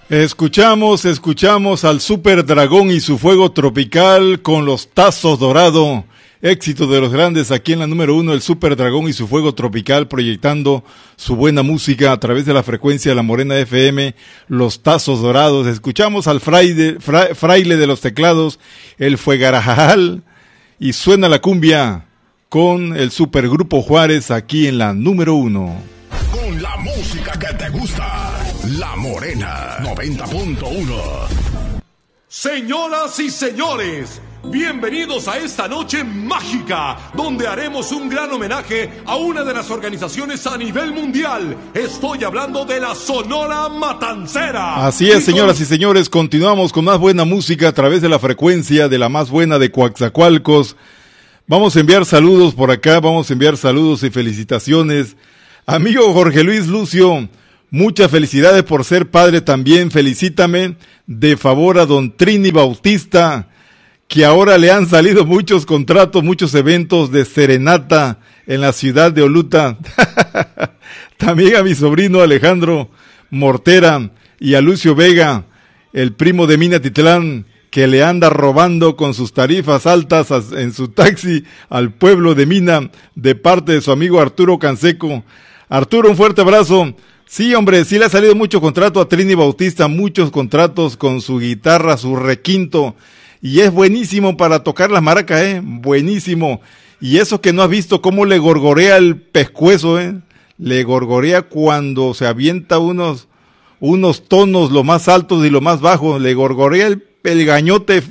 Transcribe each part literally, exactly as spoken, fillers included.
Escuchamos, escuchamos al Super Dragón y su fuego tropical con los tazos dorado. Éxito de los grandes aquí en la número uno, el Super Dragón y su fuego tropical, proyectando su buena música a través de la frecuencia de la Morena F M, los tazos dorados. Escuchamos al fraile, fra, fraile de los teclados, el Fuegarajal, y suena la cumbia con el Supergrupo Juárez aquí en la número uno. Con la música que te gusta, La Morena noventa punto uno. Señoras y señores, bienvenidos a esta noche mágica, donde haremos un gran homenaje a una de las organizaciones a nivel mundial. Estoy hablando de la Sonora Matancera. Así es, señoras y señores, continuamos con más buena música a través de la frecuencia de la más buena de Coaxacualcos. Vamos a enviar saludos por acá, vamos a enviar saludos y felicitaciones. Amigo Jorge Luis Lucio, muchas felicidades por ser padre también. Felicítame de favor a don Trini Bautista, que ahora le han salido muchos contratos, muchos eventos de serenata en la ciudad de Oluta. También a mi sobrino Alejandro Mortera y a Lucio Vega, el primo de Minatitlán, que le anda robando con sus tarifas altas en su taxi al pueblo de Mina, de parte de su amigo Arturo Canseco. Arturo, un fuerte abrazo. Sí, hombre, sí le ha salido mucho contrato a Trini Bautista, muchos contratos con su guitarra, su requinto, y es buenísimo para tocar las maracas, eh, buenísimo. Y eso que no has visto cómo le gorgorea el pescuezo, eh, le gorgorea cuando se avienta unos, unos tonos, lo más altos y lo más bajos, le gorgorea el, el gañote.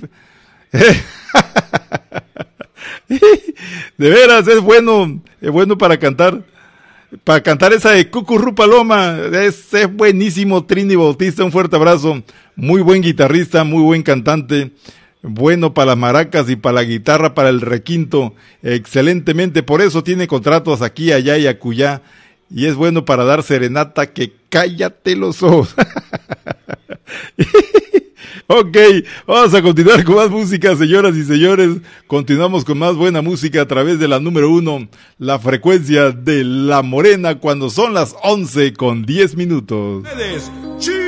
De veras, es bueno, es bueno para cantar. Para cantar esa de Cucurru Paloma, es, es buenísimo. Trini Bautista, un fuerte abrazo, muy buen guitarrista, muy buen cantante, bueno para las maracas y para la guitarra, para el requinto, excelentemente, por eso tiene contratos aquí, allá y acullá, y es bueno para dar serenata, que cállate los ojos. Ok, vamos a continuar con más música, señoras y señores. Continuamos con más buena música a través de la número uno, la frecuencia de La Morena, cuando son las once con diez minutos.